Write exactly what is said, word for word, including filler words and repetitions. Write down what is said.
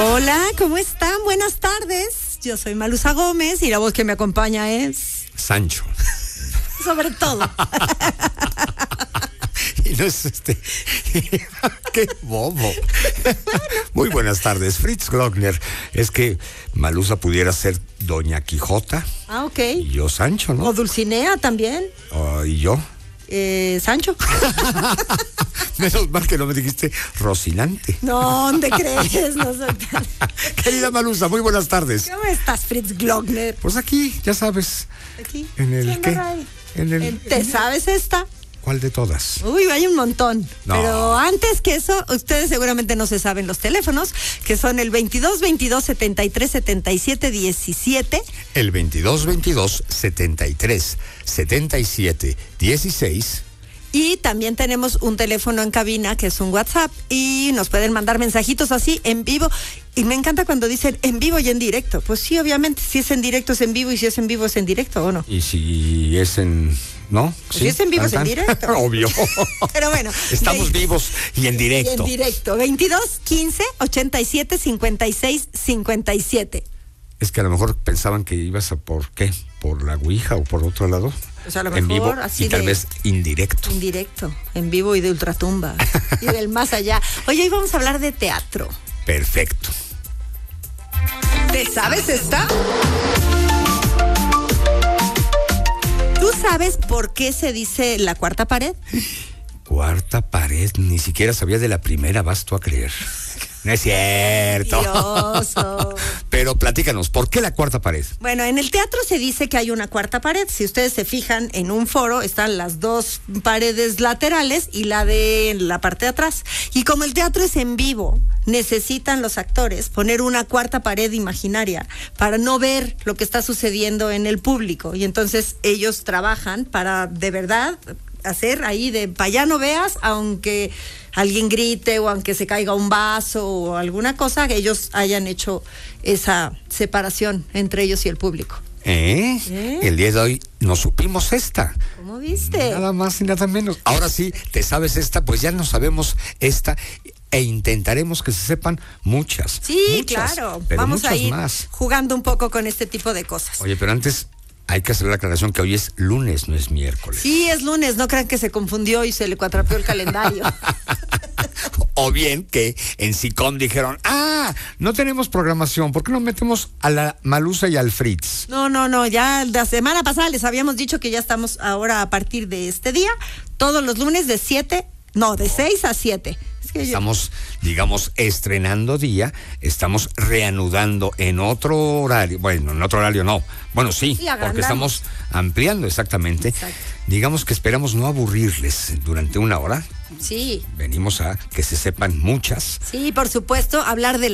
Hola, ¿cómo están? Buenas tardes. Yo soy Malusa Gómez y la voz que me acompaña es... Sancho. Sobre todo. Y no es este... ¡Qué bobo! Muy buenas tardes, Fritz Glockner. Es que Malusa pudiera ser Doña Quijota. Ah, ok. Y yo Sancho, ¿no? O Dulcinea también. Oh, ¿y yo? Eh, Sancho. Menos mal que no me dijiste Rocinante. No, ¿dónde crees? No soy tan... Querida Malusa, muy buenas tardes. ¿Cómo estás, Fritz Glockner? Pues aquí, ya sabes. Aquí. ¿En el ¿Quién qué? va ahí? En el... ¿En ¿Te sabes esta? ¿Cuál de todas? Uy, hay un montón. No. Pero antes que eso, ustedes seguramente no se saben los teléfonos, que son el veintidós veintidós setenta y tres setenta y siete diecisiete. El veintidós veintidós setenta y tres setenta y siete dieciséis. Y también tenemos un teléfono en cabina que es un WhatsApp y nos pueden mandar mensajitos así en vivo. Y me encanta cuando dicen en vivo y en directo. Pues sí, obviamente, si es en directo es en vivo y si es en vivo es en directo, ¿o no? Y si es en... ¿No? Pues si es en vivo es en directo. Obvio. Pero bueno. Estamos ve- vivos y en directo. Y en directo. veintidós quince ochenta y siete cincuenta y seis cincuenta y siete. Es que a lo mejor pensaban que ibas a por qué, por la Ouija o por otro lado. Pues a lo en mejor vivo así y tal de- vez indirecto. Indirecto, en vivo y de ultratumba y del más allá. Oye, hoy vamos a hablar de teatro. Perfecto. ¿Te sabes esta? ¿Tú sabes por qué se dice la cuarta pared? Cuarta pared, ni siquiera sabía de la primera, vas tú a creer. No es cierto. Mentiroso. Pero platícanos, ¿por qué la cuarta pared? Bueno, en el teatro se dice que hay una cuarta pared. Si ustedes se fijan, en un foro están las dos paredes laterales y la de la parte de atrás. Y como el teatro es en vivo, necesitan los actores poner una cuarta pared imaginaria para no ver lo que está sucediendo en el público. Y entonces ellos trabajan para de verdad hacer ahí de pa' allá no veas, aunque alguien grite o aunque se caiga un vaso o alguna cosa, que ellos hayan hecho esa separación entre ellos y el público. ¿Eh? ¿Eh? El día de hoy nos supimos esta. ¿Cómo viste? Nada más y nada menos. Ahora sí, ¿te sabes esta? Pues ya no sabemos esta e intentaremos que se sepan muchas. Sí, muchas, claro. pero Vamos muchas a ir más. jugando un poco con este tipo de cosas. Oye, pero antes hay que hacer la aclaración que hoy es lunes, no es miércoles. Sí, es lunes, no crean que se confundió y se le cuatrapeó el calendario. O bien que en SICOM dijeron, ah, no tenemos programación, ¿por qué no metemos a la Malusa y al Fritz? No, no, no, ya la semana pasada les habíamos dicho que ya estamos ahora a partir de este día, todos los lunes de siete, no, de seis a siete. Es que yo... Estamos, digamos, estrenando día, estamos reanudando en otro horario, bueno, en otro horario no, bueno sí, Sí, agrandamos. porque estamos ampliando exactamente. Exacto. Digamos que esperamos no aburrirles durante una hora, Sí, venimos a que se sepan muchas. sí, por supuesto, hablar de